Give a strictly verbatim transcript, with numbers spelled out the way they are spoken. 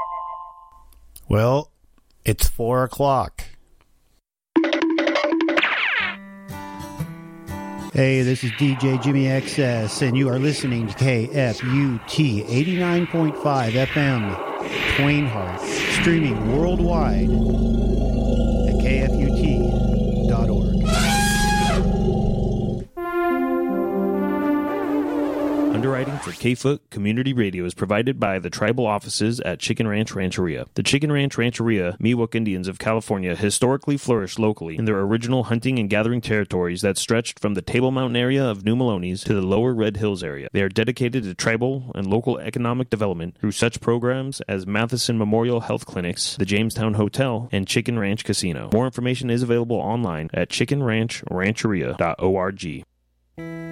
Well, it's four o'clock. Hey, this is D J Jimmy X S, and you are listening to K F U T eighty-nine point five F M, Twain Heart, streaming worldwide at K F U T dot org. Underwriting for K-Foot Community Radio is provided by the tribal offices at Chicken Ranch Rancheria. The Chicken Ranch Rancheria Miwok Indians of California historically flourished locally in their original hunting and gathering territories that stretched from the Table Mountain area of New Melones to the lower Red Hills area. They are dedicated to tribal and local economic development through such programs as Matheson Memorial Health Clinics, the Jamestown Hotel, and Chicken Ranch Casino. More information is available online at chicken ranch rancheria dot org.